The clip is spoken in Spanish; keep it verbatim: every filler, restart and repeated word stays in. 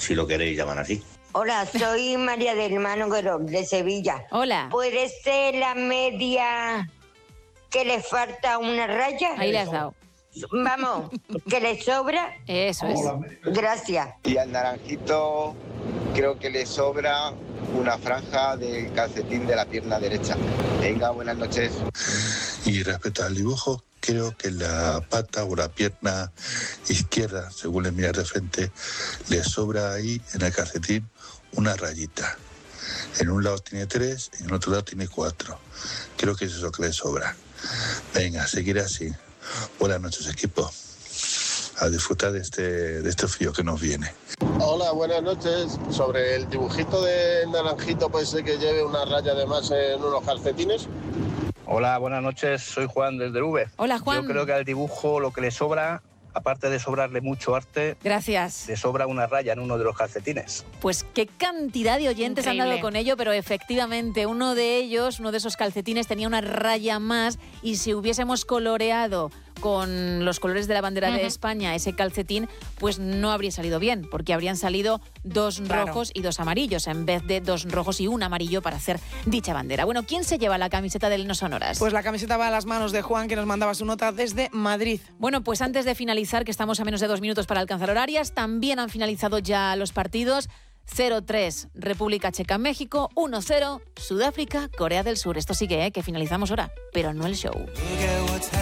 si lo queréis llamar así. Hola, soy María del Manogro, de Sevilla. Hola. ¿Puede ser la media que le falta una raya? Ahí le has dado. Vamos, que le sobra. Eso es. Gracias. Y al naranjito creo que le sobra una franja del calcetín de la pierna derecha. Venga, buenas noches. Y respecto al dibujo, creo que la pata o la pierna izquierda, según le miras de frente, le sobra ahí en el calcetín una rayita. En un lado tiene tres y en otro lado tiene cuatro. Creo que es eso que le sobra. Venga, seguir así. Buenas noches, equipo. A disfrutar de este, de este frío que nos viene. Hola, buenas noches. Sobre el dibujito de naranjito, puede ser que lleve una raya de más en unos calcetines. Hola, buenas noches. Soy Juan desde V. Hola, Juan. Yo creo que al dibujo lo que le sobra, aparte de sobrarle mucho arte, Gracias. le sobra una raya en uno de los calcetines. Pues qué cantidad de oyentes Increíble. han dado con ello, pero efectivamente uno de ellos, uno de esos calcetines tenía una raya más y si hubiésemos coloreado con los colores de la bandera uh-huh. de España ese calcetín, pues no habría salido bien, porque habrían salido dos Claro. rojos y dos amarillos, en vez de dos rojos y un amarillo para hacer dicha bandera. Bueno, ¿quién se lleva la camiseta del No Sonoras? Pues la camiseta va a las manos de Juan, que nos mandaba su nota desde Madrid. Bueno, pues antes de finalizar, que estamos a menos de dos minutos para alcanzar horarias, también han finalizado ya los partidos. cero tres República Checa, México, uno cero Sudáfrica, Corea del Sur. Esto sigue, ¿eh? Que finalizamos ahora, pero no el show.